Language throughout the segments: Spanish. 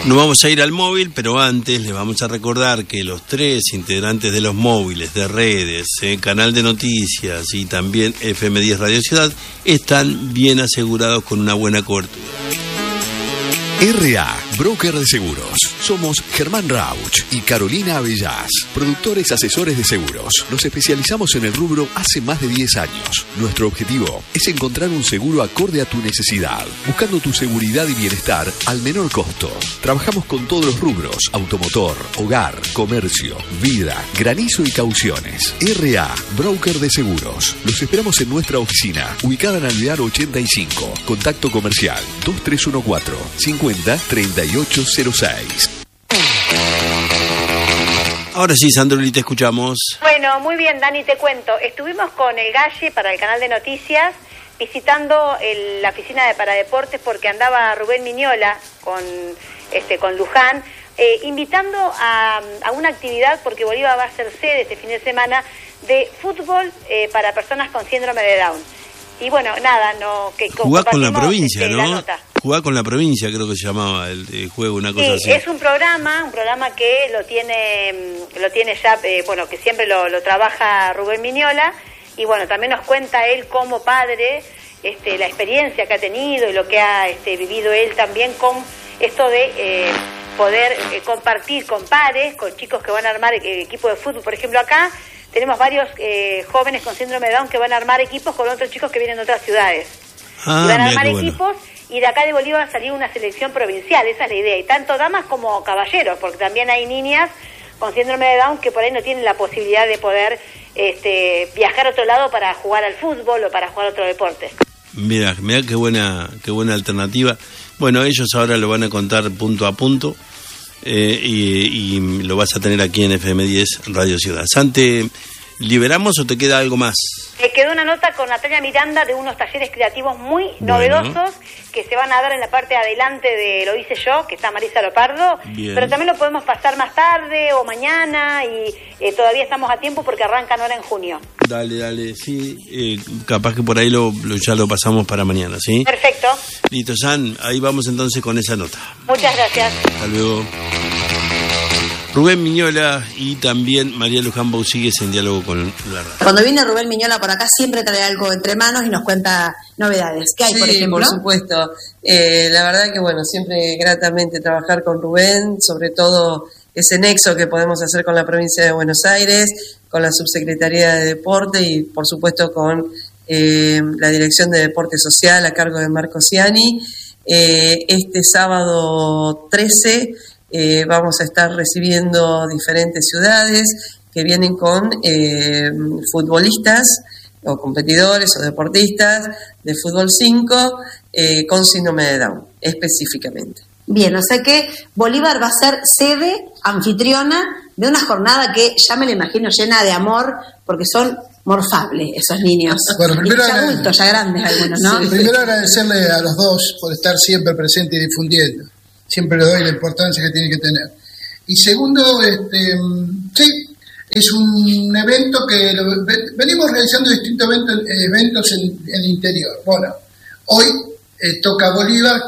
Nos vamos a ir al móvil, pero antes les vamos a recordar que los 3 integrantes de los móviles, de redes, canal de noticias y también FM10 Radio Ciudad están bien asegurados con una buena cobertura. R.A. Broker de Seguros. Somos Germán Rauch y Carolina Avellás, productores asesores de seguros. Nos especializamos en el rubro hace más de 10 años. Nuestro objetivo es encontrar un seguro acorde a tu necesidad, buscando tu seguridad y bienestar al menor costo. Trabajamos con todos los rubros: automotor, hogar, comercio, vida, granizo y cauciones. R.A. Broker de Seguros. Los esperamos en nuestra oficina, ubicada en Alvear 85. Contacto comercial 2314 50 3806. Ahora sí, Sandroli, te escuchamos. Bueno, muy bien, Dani, te cuento. Estuvimos con el Galle para el canal de noticias, visitando la oficina de Paradeportes, porque andaba Rubén Miñola con Luján, invitando a una actividad, porque Bolívar va a ser sede este fin de semana de fútbol para personas con síndrome de Down. Y bueno, nada, jugás con la provincia, ¿no? La nota. Jugá con la provincia, creo que se llamaba el juego, una cosa así. Sí, es un programa que lo tiene ya, que siempre lo trabaja Rubén Miñola, y bueno, también nos cuenta él como padre, la experiencia que ha tenido y lo que ha vivido él también con esto de poder compartir con pares, con chicos que van a armar equipo de fútbol. Por ejemplo, acá tenemos varios jóvenes con síndrome de Down que van a armar equipos con otros chicos que vienen de otras ciudades. Y van a armar equipos, y de acá de Bolívar salió una selección provincial, esa es la idea, y tanto damas como caballeros, porque también hay niñas con síndrome de Down que por ahí no tienen la posibilidad de poder viajar a otro lado para jugar al fútbol o para jugar a otro deporte. Mira qué buena alternativa. Bueno, ellos ahora lo van a contar punto a punto, y lo vas a tener aquí en FM10 Radio Ciudad. Sante, ¿liberamos o te queda algo más? Quedó una nota con Natalia Miranda de unos talleres creativos muy novedosos que se van a dar en la parte de adelante de Lo Hice Yo, que está Marisa Lopardo. Bien. Pero también lo podemos pasar más tarde o mañana, y todavía estamos a tiempo porque arrancan ahora en junio. Dale, sí, capaz que por ahí ya lo pasamos para mañana, ¿sí? Perfecto. Listo, San, ahí vamos entonces con esa nota. Muchas gracias. Hasta luego. Rubén Miñola y también María Luján Boucigues en diálogo con la radio. Cuando viene Rubén Miñola por acá siempre trae algo entre manos y nos cuenta novedades. ¿Qué hay, por ejemplo? Por supuesto. La verdad que bueno, siempre gratamente trabajar con Rubén, sobre todo ese nexo que podemos hacer con la provincia de Buenos Aires, con la Subsecretaría de Deporte y por supuesto con la Dirección de Deporte Social a cargo de Marco Ciani. Este sábado 13 vamos a estar recibiendo diferentes ciudades que vienen con futbolistas o competidores o deportistas de fútbol 5 con síndrome de Down, específicamente. Bien, o sea que Bolívar va a ser sede, anfitriona de una jornada que ya me la imagino llena de amor, porque son morfables esos niños. Bueno, primero ya adultos, ya grandes algunos, ¿no? Sí, primero agradecerle a los dos por estar siempre presentes y difundiendo. Siempre le doy la importancia que tiene que tener. Y segundo, sí, es un evento que venimos realizando distintos eventos en el interior. Bueno, hoy toca Bolívar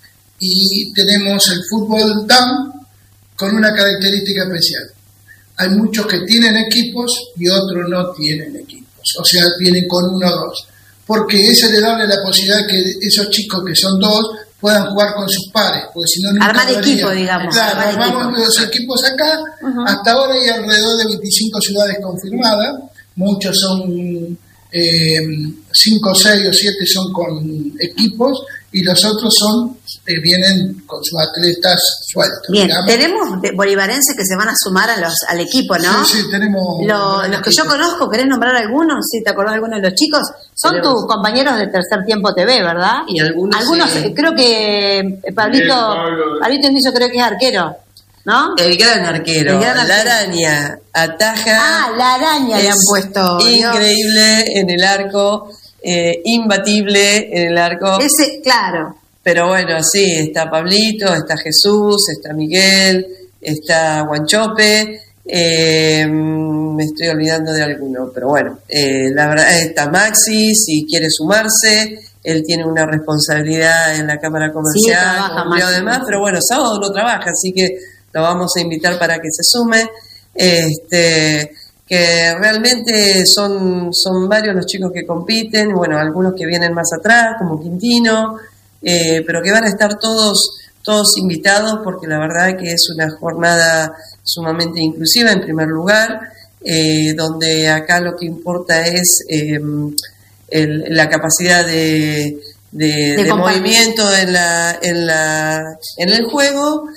y tenemos el fútbol Down con una característica especial. Hay muchos que tienen equipos y otros no tienen equipos, o sea, vienen con 1 o 2, porque ese le da la posibilidad que esos chicos que son 2 puedan jugar con sus pares, porque si no, nunca armar equipo, digamos. Claro, armamos los equipos acá. Hasta ahora hay alrededor de 25 ciudades confirmadas, muchos son 5, 6 o 7 son con equipos, y los otros vienen con sus atletas sueltos. Bien, digamos. tenemos bolivarenses que se van a sumar a al equipo, ¿no? Sí, tenemos. Los que yo conozco, ¿querés nombrar algunos? ¿Sí? ¿Te acordás de algunos de los chicos? Son tus compañeros de Tercer Tiempo TV, ¿verdad? Y algunos creo que Pablito Inicio creo que es arquero, ¿no? El gran arquero. La Araña ataja. La Araña le han puesto. Increíble en el arco, imbatible en el arco. Ese, claro. Pero bueno, sí, está Pablito, está Jesús, está Miguel, está Guanchope, me estoy olvidando de alguno, pero bueno, la verdad está Maxi, si quiere sumarse, él tiene una responsabilidad en la Cámara Comercial, como empleado de más, pero bueno, sábado no trabaja, así que lo vamos a invitar para que se sume. Que realmente son varios los chicos que compiten, bueno, algunos que vienen más atrás, como Quintino, pero que van a estar todos invitados, porque la verdad que es una jornada sumamente inclusiva en primer lugar, donde acá lo que importa es la capacidad de movimiento en el juego,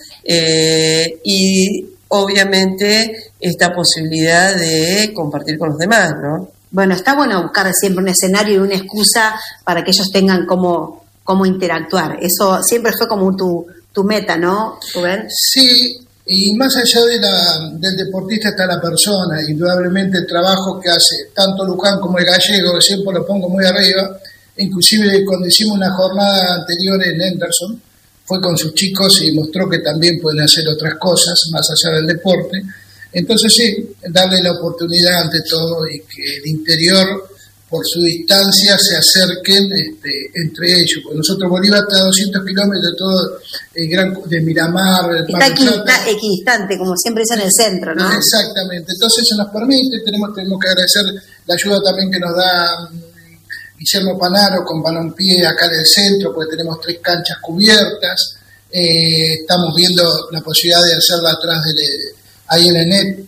y obviamente esta posibilidad de compartir con los demás, ¿no? Bueno, está bueno buscar siempre un escenario y una excusa para que ellos tengan cómo interactuar. Eso siempre fue como tu meta, ¿no, Rubén? Sí, y más allá del deportista está la persona. Indudablemente el trabajo que hace tanto Luján como el Gallego, que siempre lo pongo muy arriba, inclusive cuando hicimos una jornada anterior en Henderson, fue con sus chicos y mostró que también pueden hacer otras cosas más allá del deporte. Entonces sí, darle la oportunidad ante todo y que el interior, por su distancia, se acerquen entre ellos. Porque nosotros Bolívar está a 200 kilómetros de todo de Miramar. Está equidistante, como siempre es en el centro, ¿no? Exactamente. Entonces eso nos permite, tenemos que agradecer la ayuda también que nos da Guillermo Panaro con Balompié acá en el centro, porque tenemos 3 canchas cubiertas. Estamos viendo la posibilidad de hacerla atrás ahí en ENET,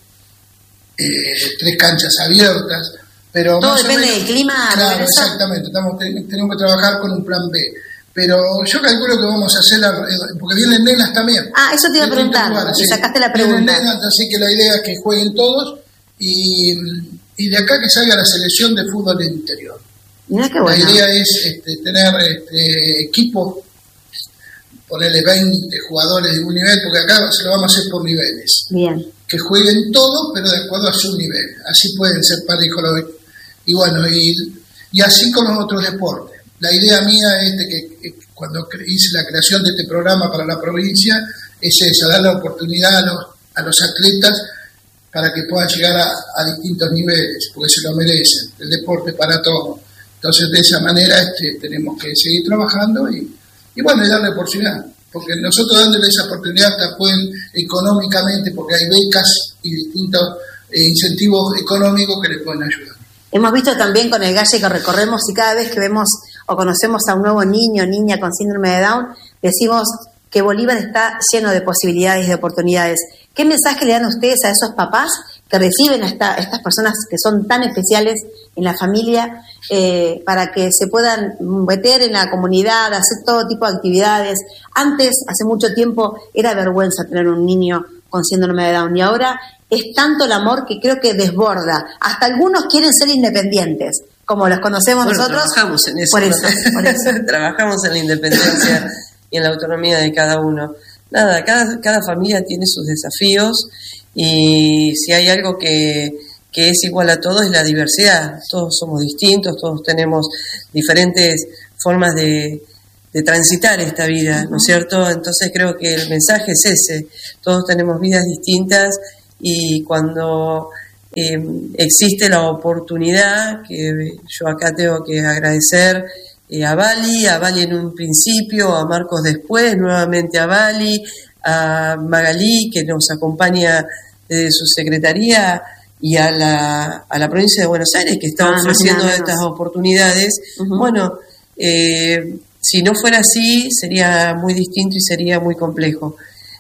3 canchas abiertas. Pero todo depende del clima. Claro, exactamente. Tenemos que trabajar con un plan B. Pero yo calculo que vamos a hacer, porque vienen nenas también. Eso te iba a preguntar, y sacaste la pregunta. Vienen nenas, así que la idea es que jueguen todos y de acá que salga la selección de fútbol del interior. Mira qué bueno. La idea es tener equipos, ponerle 20 jugadores de un nivel, porque acá se lo vamos a hacer por niveles. Bien. Que jueguen todos, pero de acuerdo a su nivel. Así pueden ser parejos. Y bueno, y así con los otros deportes. La idea mía es que cuando hice la creación de este programa para la provincia, es esa, dar la oportunidad a los atletas para que puedan llegar a distintos niveles, porque se lo merecen. El deporte para todos. Entonces, de esa manera tenemos que seguir trabajando y bueno, y darle oportunidad. Porque nosotros dándole esa oportunidad hasta pueden económicamente, porque hay becas y distintos incentivos económicos que les pueden ayudar. Hemos visto también con el Galle que recorremos y cada vez que vemos o conocemos a un nuevo niño o niña con síndrome de Down, decimos que Bolívar está lleno de posibilidades y de oportunidades. ¿Qué mensaje le dan ustedes a esos papás que reciben a estas personas que son tan especiales en la familia para que se puedan meter en la comunidad, hacer todo tipo de actividades? Antes, hace mucho tiempo, era vergüenza tener un niño con síndrome de Down y ahora es tanto el amor que creo que desborda. Hasta algunos quieren ser independientes, como los conocemos nosotros. Trabajamos en eso. Por eso. Trabajamos en la independencia y en la autonomía de cada uno. Nada, cada familia tiene sus desafíos y si hay algo que es igual a todos es la diversidad. Todos somos distintos, todos tenemos diferentes formas de transitar esta vida, ¿no es cierto? Entonces creo que el mensaje es ese. Todos tenemos vidas distintas y cuando existe la oportunidad, que yo acá tengo que agradecer a Bali en un principio, a Marcos después, nuevamente a Bali, a Magalí que nos acompaña desde su secretaría y a la provincia de Buenos Aires que está ofreciendo estas oportunidades. Uh-huh. Bueno, si no fuera así sería muy distinto y sería muy complejo.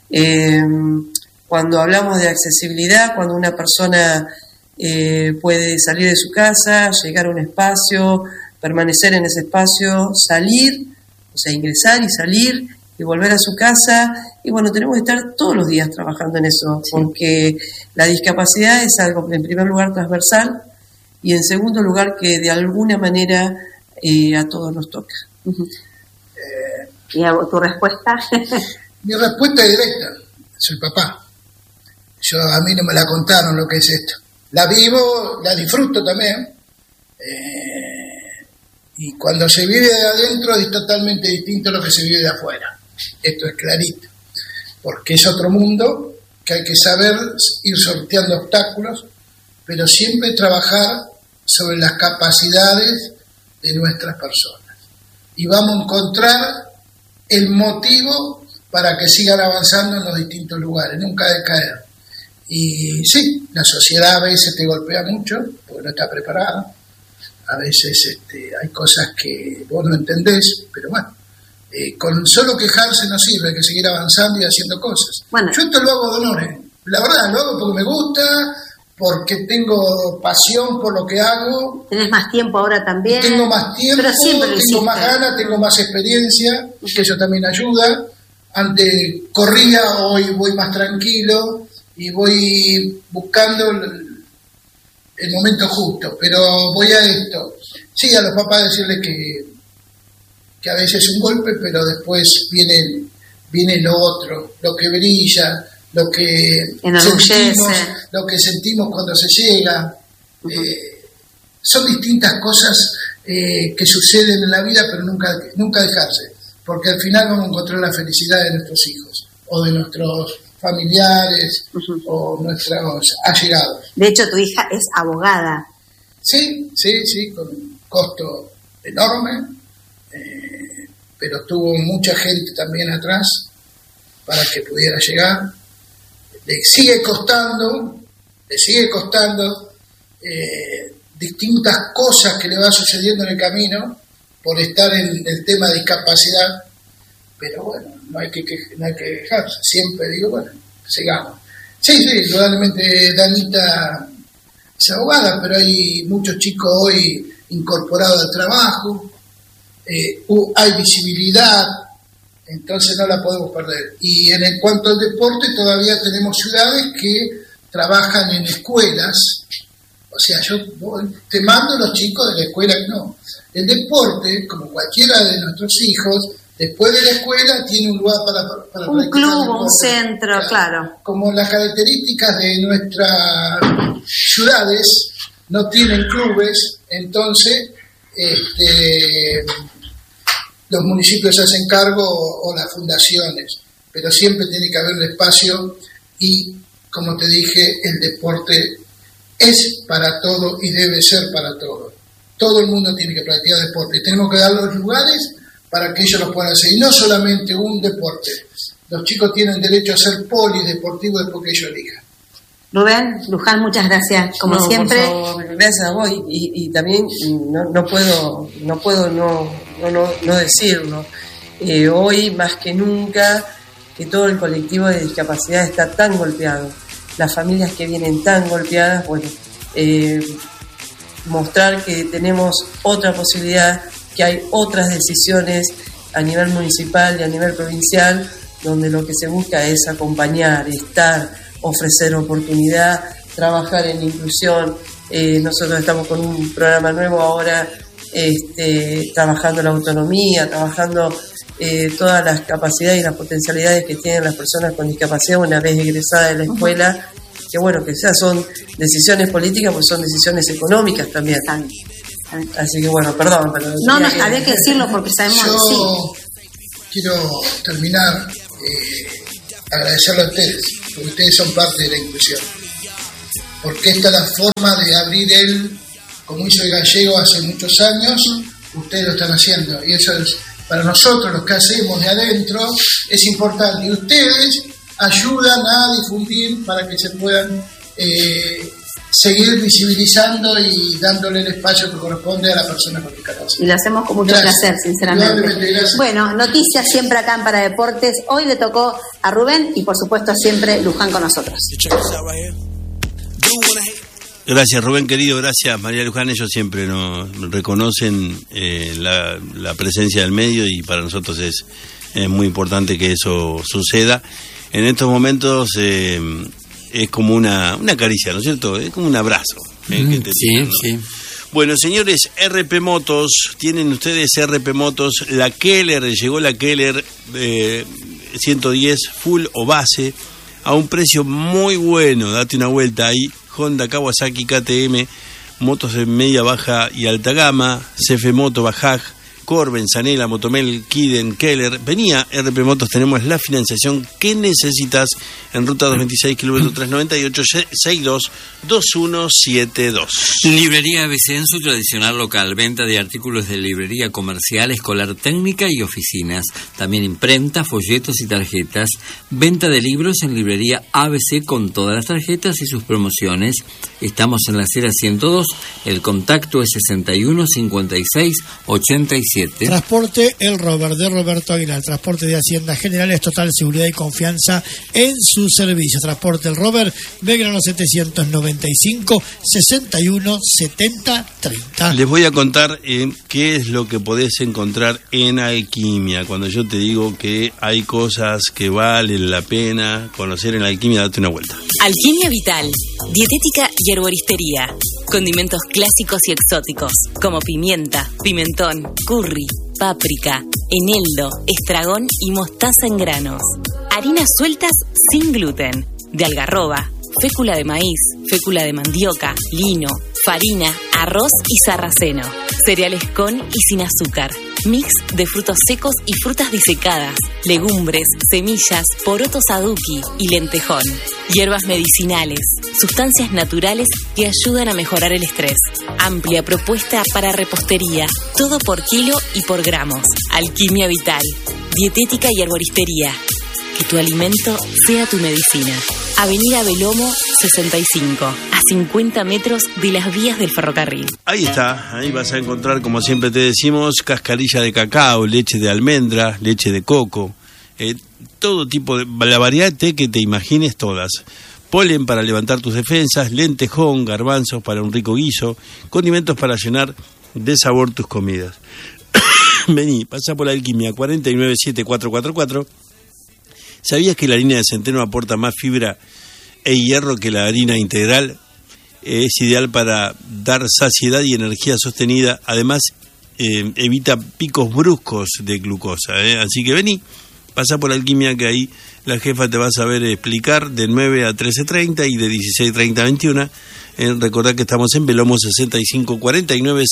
Cuando hablamos de accesibilidad, cuando una persona puede salir de su casa, llegar a un espacio, permanecer en ese espacio, salir, o sea, ingresar y salir y volver a su casa, y bueno, tenemos que estar todos los días trabajando en eso, sí. Porque la discapacidad es algo, en primer lugar, transversal, y en segundo lugar, que de alguna manera a todos nos toca. Uh-huh. ¿Y tu respuesta? Mi respuesta es directa, soy papá. A mí no me la contaron lo que es esto. La vivo, la disfruto también. Y cuando se vive de adentro es totalmente distinto a lo que se vive de afuera. Esto es clarito. Porque es otro mundo que hay que saber ir sorteando obstáculos, pero siempre trabajar sobre las capacidades de nuestras personas. y vamos a encontrar el motivo para que sigan avanzando en los distintos lugares, nunca decaer. Y sí, la sociedad a veces te golpea mucho porque no está preparada, a veces hay cosas que vos no entendés, pero bueno, con solo quejarse no sirve, hay que seguir avanzando y haciendo cosas. Bueno. Yo esto lo hago de honores, la verdad, lo hago porque me gusta, porque tengo pasión por lo que hago. Tenés más tiempo ahora también. Tengo más tiempo, tengo más ganas, tengo más experiencia, que eso también ayuda. Antes corría, hoy voy más tranquilo y voy buscando el momento justo, pero voy a esto. Sí, a los papás decirles que a veces es un golpe, pero después viene lo otro, lo que brilla, lo que sentimos cuando se llega. Son distintas cosas que suceden en la vida, pero nunca dejarse, porque al final vamos a encontrar la felicidad de nuestros hijos o de nuestros familiares o nuestros allegados. De hecho, tu hija es abogada. Sí, con un costo enorme, pero tuvo mucha gente también atrás para que pudiera llegar. Le sigue costando distintas cosas que le va sucediendo en el camino por estar en el tema de discapacidad, pero bueno, no hay que quejarse, siempre digo, bueno, sigamos. Sí, indudablemente Danita es abogada, pero hay muchos chicos hoy incorporados al trabajo, hay visibilidad, entonces no la podemos perder. Y en cuanto al deporte, todavía tenemos ciudades que trabajan en escuelas, o sea, yo te mando a los chicos de la escuela, no. El deporte, como cualquiera de nuestros hijos, después de la escuela tiene un lugar para un club, un centro, claro. Como las características de nuestras ciudades no tienen clubes, entonces los municipios se hacen cargo o las fundaciones, pero siempre tiene que haber un espacio y, como te dije, el deporte es para todo y debe ser para todo. Todo el mundo tiene que practicar deporte. Tenemos que dar los lugares para que ellos los puedan hacer. Y no solamente un deporte. Los chicos tienen derecho a ser polideportivos después que ellos elijan. Rubén, Luján, muchas gracias, como siempre. Por favor, gracias a vos. Y también no puedo no decirlo. Hoy, más que nunca, que todo el colectivo de discapacidad está tan golpeado. Las familias que vienen tan golpeadas, bueno, mostrar que tenemos otra posibilidad, que hay otras decisiones a nivel municipal y a nivel provincial, donde lo que se busca es acompañar, estar, ofrecer oportunidad, trabajar en inclusión. Nosotros estamos con un programa nuevo ahora, trabajando la autonomía, trabajando todas las capacidades y las potencialidades que tienen las personas con discapacidad una vez egresadas de la escuela, que bueno, que ya son decisiones políticas, pues son decisiones económicas también. Así que bueno, perdón, pero... No, había que decirlo porque sabemos... Yo quiero terminar agradecerle a ustedes, porque ustedes son parte de la inclusión. Porque esta es la forma de abrir como hizo el gallego hace muchos años, ustedes lo están haciendo. Y eso es, para nosotros, los que hacemos de adentro, es importante. Y ustedes ayudan a difundir para que se puedan seguir visibilizando y dándole el espacio que corresponde a la persona con discapacidad. Y lo hacemos con mucho placer, sinceramente. Gracias. Bueno, noticias siempre acá en Para Deportes. Hoy le tocó a Rubén y por supuesto siempre Luján con nosotros. Gracias Rubén querido, gracias María Luján. Ellos siempre nos reconocen la presencia del medio y para nosotros es muy importante que eso suceda. En estos momentos es como una caricia, ¿no es cierto? Es como un abrazo. Que te tiran, ¿no? Sí. Bueno, señores, RP Motos, tienen ustedes RP Motos, la Keller, llegó la Keller 110 full o base a un precio muy bueno, date una vuelta ahí, Honda, Kawasaki, KTM, motos de media, baja y alta gama, CF Moto, Bajaj, Corben, Zanela, Motomel, Kiden, Keller. Venía RP Motos, tenemos la financiación que necesitas en ruta 226, kilómetro 398, 622172. Librería ABC en su tradicional local, venta de artículos de librería comercial, escolar, técnica y oficinas. También imprenta, folletos y tarjetas. Venta de libros en librería ABC con todas las tarjetas y sus promociones. Estamos en la acera 102, el contacto es 61 56 87. Transporte El Robert de Roberto Aguilar, transporte de Hacienda General, es total seguridad y confianza en su servicio. Transporte El Robert, Belgrano 795 61 70 30. Les voy a contar qué es lo que podés encontrar en Alquimia. Cuando yo te digo que hay cosas que valen la pena conocer en Alquimia, date una vuelta. Alquimia Vital, dietética y herboristería. Condimentos clásicos y exóticos, como pimienta, pimentón, curry, páprica, eneldo, estragón y mostaza en granos. Harinas sueltas sin gluten, de algarroba, fécula de maíz, fécula de mandioca, lino, farina, arroz y sarraceno. Cereales con y sin azúcar. Mix de frutos secos y frutas disecadas, legumbres, semillas, porotos aduki y lentejón. Hierbas medicinales, sustancias naturales que ayudan a mejorar el estrés. Amplia propuesta para repostería, todo por kilo y por gramos. Alquimia Vital, dietética y herboristería. Que tu alimento sea tu medicina. Avenida Belomo 65, a 50 metros de las vías del ferrocarril. Ahí está, ahí vas a encontrar, como siempre te decimos, cascarilla de cacao, leche de almendra, leche de coco, todo tipo de, la variedad de té que te imagines, todas. Polen para levantar tus defensas, lentejón, garbanzos para un rico guiso, condimentos para llenar de sabor tus comidas. Vení, pasa por la Alquimia, 497444. ¿Sabías que la harina de centeno aporta más fibra e hierro que la harina integral? Es ideal para dar saciedad y energía sostenida. Además, evita picos bruscos de glucosa. Así que vení, pasa por la Alquimia, que ahí la jefa te va a saber explicar de 9 a 13:30 y de 16:30 a 21. Recordad que estamos en Belomo 65 49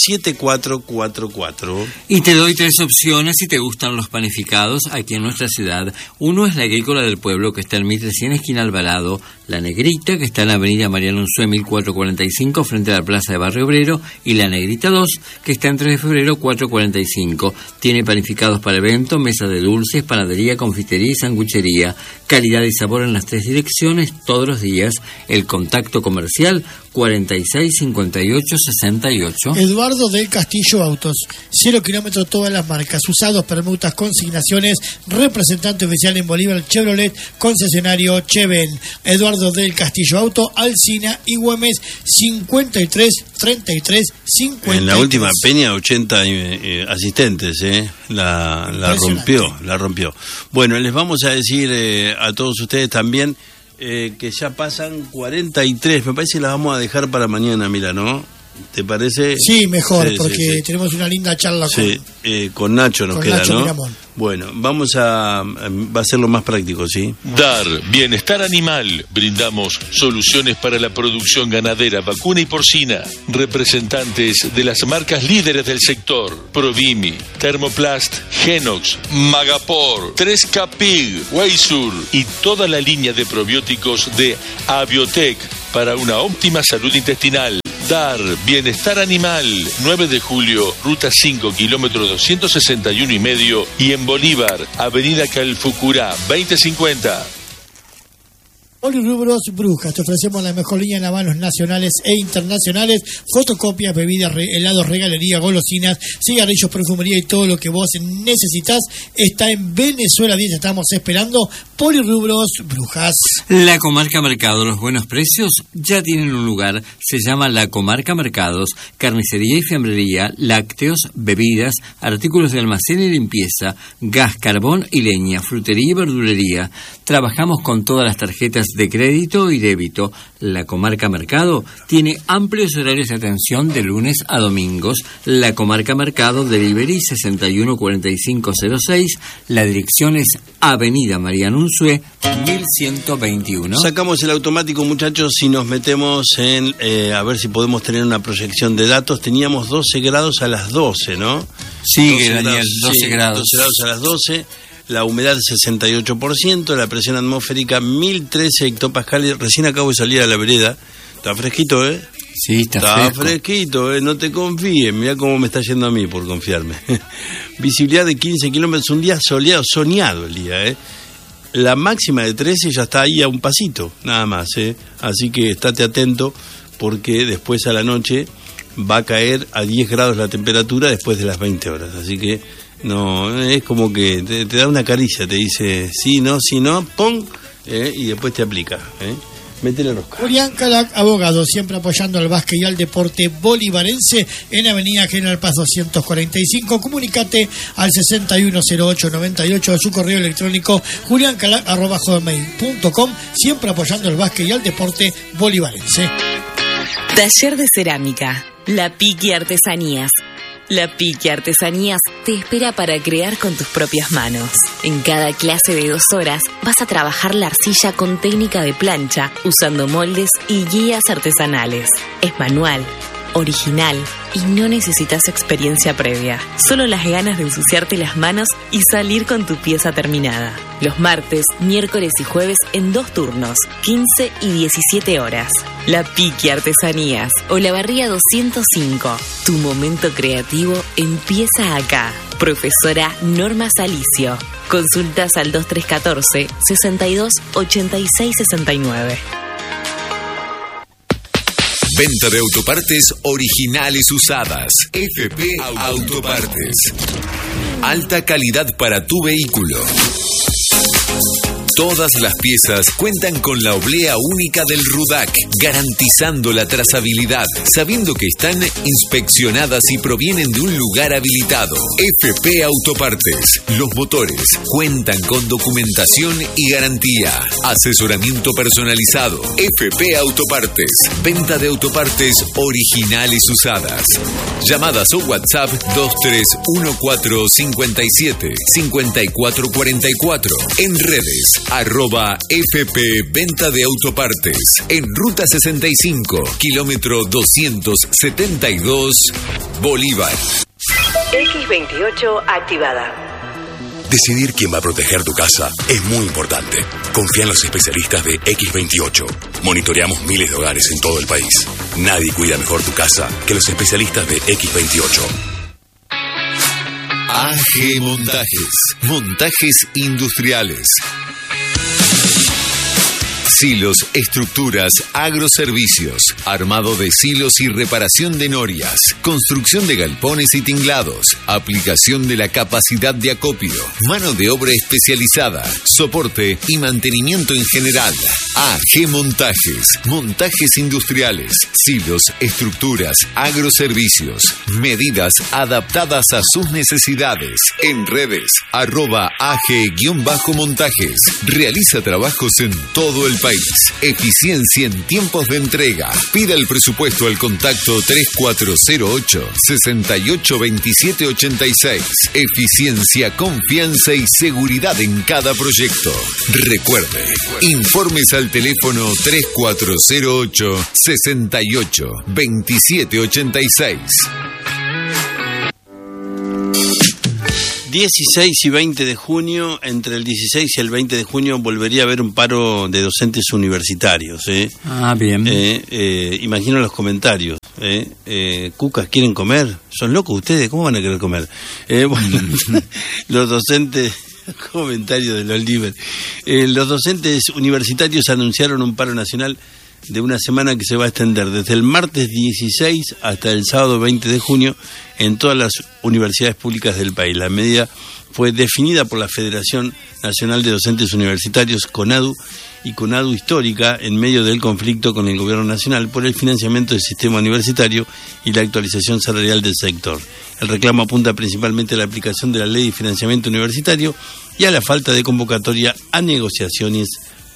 7444. Y te doy 3 opciones si te gustan los panificados aquí en nuestra ciudad. Uno es la Agrícola del Pueblo, que está en 1300 esquina Alvarado. La Negrita, que está en la avenida Mariano Unzué 1445 frente a la Plaza de Barrio Obrero. Y la Negrita 2, que está en 3 de febrero 445. Tiene panificados para evento, mesa de dulces, panadería, confitería y sanguchería. Calidad y sabor en las 3 direcciones todos los días. El contacto comercial 46 58 68. Eduardo del Castillo Autos, 0 kilómetros todas las marcas, usados, permutas, consignaciones, representante oficial en Bolívar, Chevrolet, concesionario Cheven. Eduardo del Castillo Auto, Alsina y Güemes 53 33 50. En la última peña 80 asistentes, la rompió. Bueno, les vamos a decir a todos ustedes también que ya pasan 43, me parece que las vamos a dejar para mañana, mira, ¿no? ¿Te parece? Sí, mejor, sí, porque sí. tenemos una linda charla con Nacho nos queda, Nacho ¿no? Miramón. Bueno, va a ser lo más práctico, ¿sí? DAR Bienestar Animal. Brindamos soluciones para la producción ganadera, vacuna y porcina. Representantes de las marcas líderes del sector: Provimi, Thermoplast, Genox, Magapor, 3K Pig, Weisur y toda la línea de probióticos de Abiotech para una óptima salud intestinal. DAR Bienestar Animal, 9 de julio, ruta 5, kilómetro 261 y medio, y en Bolívar, avenida Calfucurá, 2050. Polirrubros Brujas, te ofrecemos la mejor línea de lavanos nacionales e internacionales, fotocopias, bebidas, helados, regalería, golosinas, cigarrillos, perfumería y todo lo que vos necesitas está en Venezuela 10, estamos esperando. Polirrubros Brujas. La Comarca Mercado, los buenos precios ya tienen un lugar, se llama La Comarca Mercados, carnicería y fiambrería, lácteos, bebidas, artículos de almacén y limpieza, gas, carbón y leña, frutería y verdulería. Trabajamos con todas las tarjetas de crédito y débito. La Comarca Mercado tiene amplios horarios de atención de lunes a domingos. La Comarca Mercado, delivery 614506. La dirección es Avenida Mariano Unzué, 1121. Sacamos el automático, muchachos, y nos metemos en a ver si podemos tener una proyección de datos. Teníamos 12 grados a las 12, ¿no? Sigue, Daniel, 12 grados. 12 grados a las 12. La humedad 68%, la presión atmosférica 1013 hectopascales. Recién acabo de salir a la vereda. Está fresquito, ¿eh? Sí, está fresquito, ¿eh? No te confíes. Mirá cómo me está yendo a mí por confiarme. Visibilidad de 15 kilómetros, un día soleado, soñado el día, ¿eh? La máxima de 13 ya está ahí a un pasito, nada más, ¿eh? Así que estate atento porque después a la noche va a caer a 10 grados la temperatura después de las 20 horas. Así que no, es como que te da una caricia, te dice sí, no, pum, y después te aplica, métele rosca. Julián Calac, abogado, siempre apoyando al básquet y al deporte bolivarense en Avenida General Paz 245. Comunicate al 610898 a su correo electrónico juliancalac@hotmail.com, siempre apoyando al básquet y al deporte bolivarense. Taller de cerámica, La Piqui Artesanías. La Piqui Artesanías te espera para crear con tus propias manos. En cada clase de 2 horas vas a trabajar la arcilla con técnica de plancha, usando moldes y guías artesanales. Es manual, original y no necesitas experiencia previa. Solo las ganas de ensuciarte las manos y salir con tu pieza terminada. Los martes, miércoles y jueves en 2 turnos, 15 y 17 horas. La Piqui Artesanías, Olavarría 205. Tu momento creativo empieza acá. Profesora Norma Salicio. Consultas al 2314 62 86 69. Venta de autopartes originales usadas. FP Autopartes. Alta calidad para tu vehículo. Todas las piezas cuentan con la oblea única del RUDAC, garantizando la trazabilidad, sabiendo que están inspeccionadas y provienen de un lugar habilitado. FP Autopartes. Los motores cuentan con documentación y garantía. Asesoramiento personalizado. FP Autopartes. Venta de autopartes originales usadas. Llamadas o WhatsApp 231457-5444. En redes @FP Venta de Autopartes. En Ruta 65, kilómetro 272, Bolívar. X28 activada. Decidir quién va a proteger tu casa es muy importante. Confía en los especialistas de X28. Monitoreamos miles de hogares en todo el país. Nadie cuida mejor tu casa que los especialistas de X28. AG Montajes. Montajes industriales. Silos, estructuras, agroservicios, armado de silos y reparación de norias, construcción de galpones y tinglados, aplicación de la capacidad de acopio, mano de obra especializada, soporte y mantenimiento en general. AG Montajes, montajes industriales, silos, estructuras, agroservicios, medidas adaptadas a sus necesidades. En redes, @AG-montajes. Realiza trabajos en todo el país. Eficiencia en tiempos de entrega. Pida el presupuesto al contacto 3408-682786. Eficiencia, confianza y seguridad en cada proyecto. Recuerde, informes al teléfono 3408-682786. 16 y 20 de junio, entre el 16 y el 20 de junio volvería a haber un paro de docentes universitarios. Bien. Imagino los comentarios. Cucas, ¿quieren comer? ¿Son locos ustedes? ¿Cómo van a querer comer? Bueno, los docentes... Comentario de los libres. Los docentes universitarios anunciaron un paro nacional de una semana que se va a extender desde el martes 16 hasta el sábado 20 de junio en todas las universidades públicas del país. La medida fue definida por la Federación Nacional de Docentes Universitarios, CONADU, y CONADU histórica en medio del conflicto con el gobierno nacional por el financiamiento del sistema universitario y la actualización salarial del sector. El reclamo apunta principalmente a la aplicación de la ley de financiamiento universitario y a la falta de convocatoria a negociaciones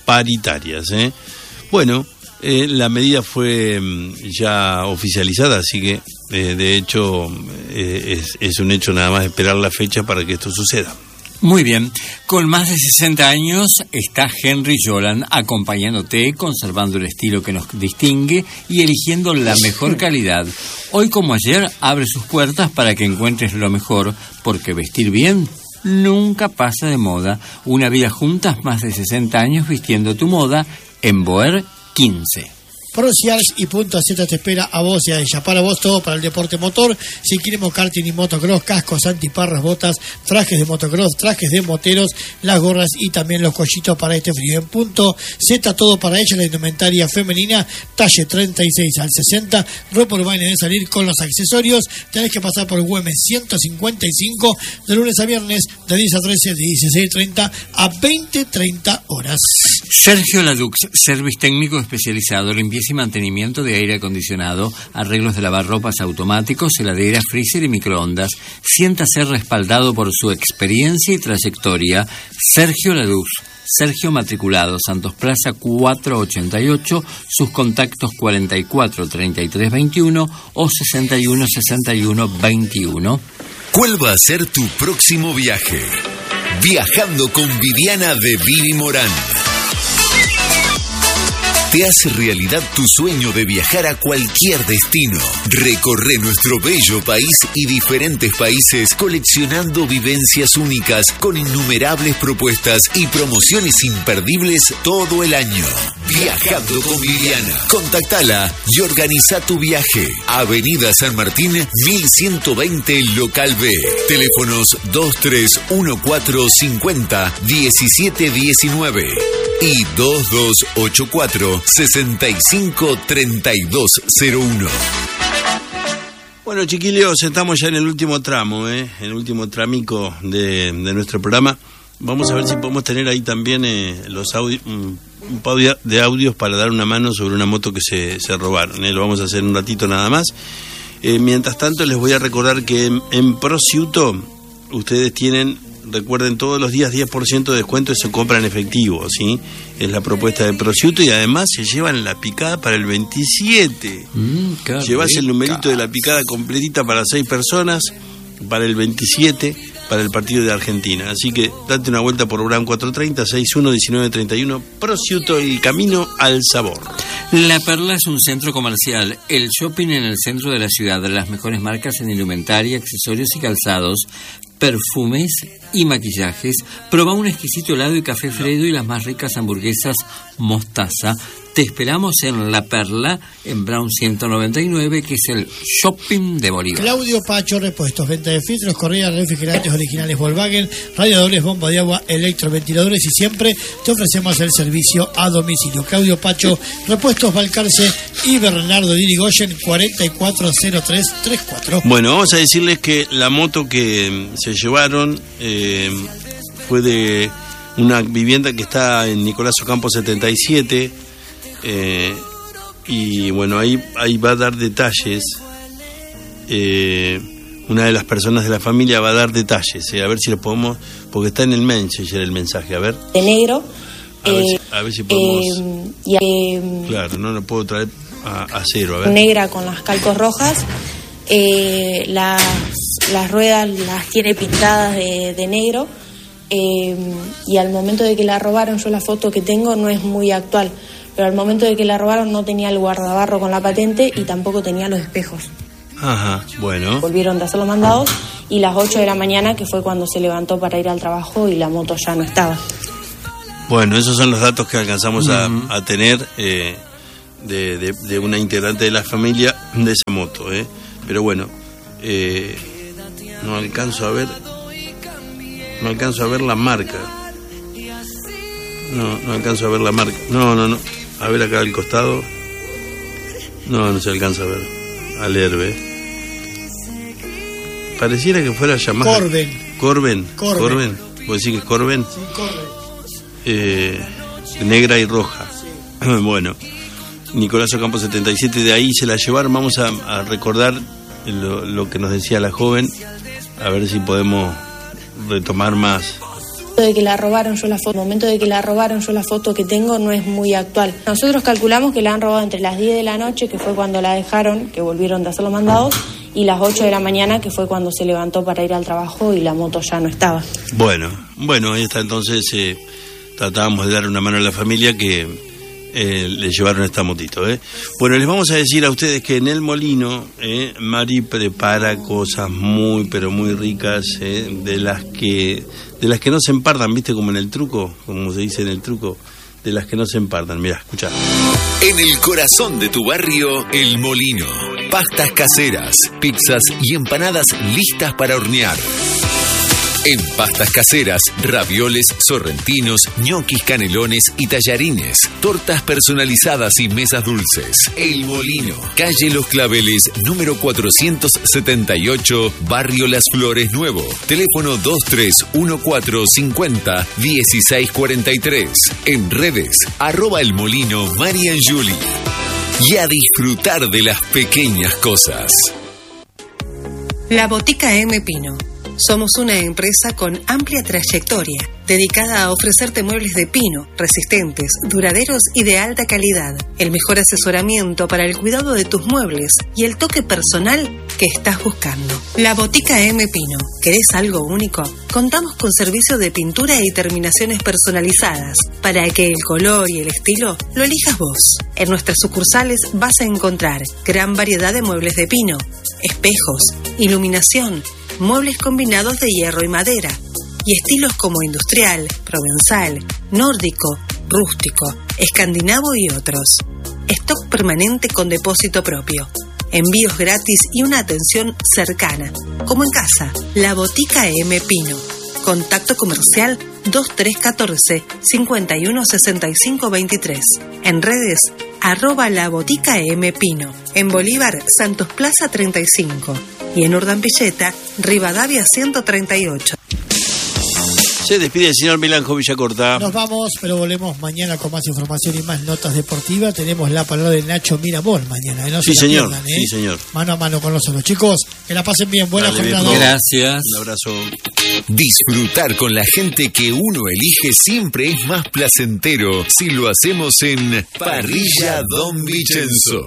paritarias. Bueno, la medida fue ya oficializada, así que de hecho es un hecho nada más esperar la fecha para que esto suceda. Muy bien, con más de 60 años está Henry Jolan acompañándote, conservando el estilo que nos distingue y eligiendo la mejor calidad. Hoy como ayer abre sus puertas para que encuentres lo mejor, porque vestir bien nunca pasa de moda. Una vida juntas, más de 60 años vistiendo tu moda en Boer 15. Prociars y Punto Z te espera a vos y a ella. Para vos todo para el deporte motor. Si queremos karting y motocross, cascos, antiparras, botas, trajes de motocross, trajes de moteros, las gorras y también los collitos para este frío. En Punto Z todo para ella, la indumentaria femenina, talle 36 al 60, ropa urbana de salir con los accesorios. Tenés que pasar por Güemes 155 de lunes a viernes de 10 a 13, de 16:30 a 20:30 horas. Sergio Ladux, service técnico especializado, limpieza y mantenimiento de aire acondicionado, arreglos de lavarropas automáticos, heladeras, freezer y microondas. Siéntase respaldado por su experiencia y trayectoria. Sergio Ladux, Sergio matriculado, Santos Plaza 488, sus contactos 44 33 21 o 61 61 21. ¿Cuál va a ser tu próximo viaje? Viajando con Viviana de Vivi Morán. Te hace realidad tu sueño de viajar a cualquier destino. Recorre nuestro bello país y diferentes países coleccionando vivencias únicas con innumerables propuestas y promociones imperdibles todo el año. Viajando con Viviana. Contactala y organiza tu viaje. Avenida San Martín, 1120, Local B. Teléfonos 231450 1719 y 2284 653201. Bueno, chiquillos, estamos ya en el último tramo, en el último tramico de nuestro programa. Vamos a ver si podemos tener ahí también los audios, un par de audios para dar una mano sobre una moto que se robaron. Lo vamos a hacer un ratito nada más. Mientras tanto, les voy a recordar que en Prosciutto ustedes tienen, recuerden, todos los días 10% de descuento de su compra en efectivo, ¿sí? Es la propuesta de Prosciutto y además se llevan la picada para el 27. Llevas el numerito de la picada completita para 6 personas para el 27, para el partido de Argentina. Así que date una vuelta por Brown 430, 61 19 31. Prosciutto, el camino al sabor. La Perla es un centro comercial, el shopping en el centro de la ciudad, las mejores marcas en indumentaria, accesorios y calzados, perfumes y maquillajes. Proba un exquisito helado y café Fredo y las más ricas hamburguesas Mostaza. Te esperamos en La Perla, en Brown 199, que es el shopping de Bolívar. Claudio Pacho Repuestos, venta de filtros, correas, refrigerantes originales Volkswagen, radiadores, bomba de agua, electroventiladores y siempre te ofrecemos el servicio a domicilio. Claudio Pacho Repuestos, Balcarce y Bernardo de Irigoyen, 440334. Bueno, vamos a decirles que la moto que se llevaron fue de una vivienda que está en Nicolás Ocampo 77. Y bueno, ahí va a dar detalles. Una de las personas de la familia va a dar detalles, a ver si lo podemos, porque está en el Messenger el mensaje, a ver. De negro. A ver si podemos. Claro, no lo puedo traer a cero, a ver. Negra con las calcos rojas. Las ruedas las tiene pintadas de negro. Y al momento de que la robaron, yo la foto que tengo no es muy actual, pero al momento de que la robaron no tenía el guardabarro con la patente y tampoco tenía los espejos. Ajá, bueno. Volvieron de hacer los mandados y las 8 de la mañana, que fue cuando se levantó para ir al trabajo, y la moto ya no estaba. Bueno, esos son los datos que alcanzamos a tener de una integrante de la familia de esa moto, Pero bueno, no alcanzo a ver la marca. No alcanzo a ver la marca. No. A ver acá al costado. No se alcanza a ver. A leer, ¿ves? Pareciera que fuera Yamaha. Corben. ¿Vos decís que es Corben? Sí, Corben. Negra y roja. Sí. Bueno, Nicolás Ocampo 77, de ahí se la llevaron. Vamos a recordar lo que nos decía la joven. A ver si podemos retomar más de que la robaron, yo la foto, el momento de que la robaron, yo la foto que tengo no es muy actual. Nosotros calculamos que la han robado entre las 10 de la noche, que fue cuando la dejaron, que volvieron de hacer los mandados, y las 8 de la mañana, que fue cuando se levantó para ir al trabajo y la moto ya no estaba. Bueno, ahí está. Entonces tratábamos de dar una mano a la familia que le llevaron esta motito. Bueno, les vamos a decir a ustedes que en el molino Mari prepara cosas muy, pero muy ricas, de las que no se empardan, ¿viste? Como en el truco, como se dice en el truco, de las que no se empardan. Mirá, escuchá. En el corazón de tu barrio, El Molino. Pastas caseras, pizzas y empanadas listas para hornear. En pastas caseras, ravioles, sorrentinos, ñoquis, canelones y tallarines, tortas personalizadas y mesas dulces. El Molino, calle Los Claveles, número 478, barrio Las Flores Nuevo. Teléfono 2314501643. En redes, @El Molino Marian Julie. Y a disfrutar de las pequeñas cosas. La Botica M. Pino. Somos una empresa con amplia trayectoria, dedicada a ofrecerte muebles de pino, resistentes, duraderos y de alta calidad. El mejor asesoramiento para el cuidado de tus muebles y el toque personal que estás buscando. La Botica M. Pino. ¿Querés algo único? Contamos con servicio de pintura y terminaciones personalizadas, para que el color y el estilo lo elijas vos. En nuestras sucursales vas a encontrar gran variedad de muebles de pino, espejos, iluminación, muebles combinados de hierro y madera, y estilos como industrial, provenzal, nórdico, rústico, escandinavo y otros. Stock permanente con depósito propio, envíos gratis y una atención cercana, como en casa. La Botica M. Pino. Contacto comercial 2314-516523. En redes, @La Botica M. Pino. En Bolívar, Santos Plaza 35. Y en Urdampilleta, Rivadavia 138. Se despide el señor Milanjo Villacorta. Nos vamos, pero volvemos mañana con más información y más notas deportivas. Tenemos la palabra de Nacho Miramón mañana. No sí, se señor. Pierdan, Sí, señor. Mano a mano con nosotros. Chicos, que la pasen bien. Buena jornada. Gracias. Un abrazo. Disfrutar con la gente que uno elige siempre es más placentero si lo hacemos en Parrilla Don Vicenzo.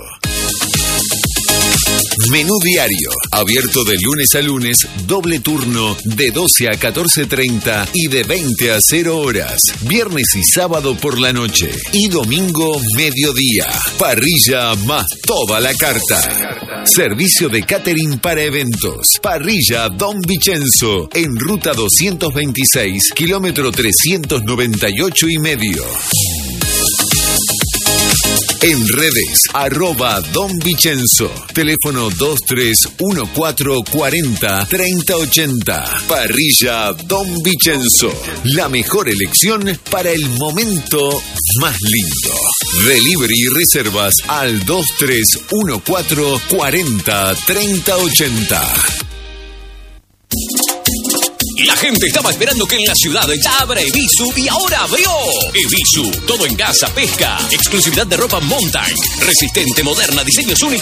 Menú diario, abierto de lunes a lunes, doble turno de 12 a 14:30 y de 20 a 0 horas. Viernes y sábado por la noche y domingo mediodía. Parrilla más toda la carta. Servicio de catering para eventos. Parrilla Don Vicenzo, en ruta 226, kilómetro 398,5. En redes, @Don Vicenzo. Teléfono 2314403080. Parrilla Don Vicenzo. La mejor elección para el momento más lindo. Delivery y reservas al 2314403080. La gente estaba esperando que en la ciudad ya abra Evisu y ahora abrió. Evisu, todo en casa, pesca, exclusividad de ropa Mountain, resistente, moderna, diseños únicos.